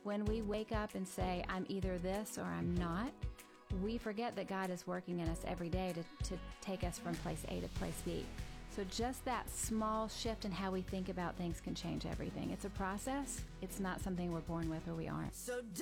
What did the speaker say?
When we wake up and say, I'm either this or I'm not, we forget that God is working in us every day to take us from place A to place B. So just that small shift in how we think about things can change everything. It's a process. It's not something we're born with or we aren't. So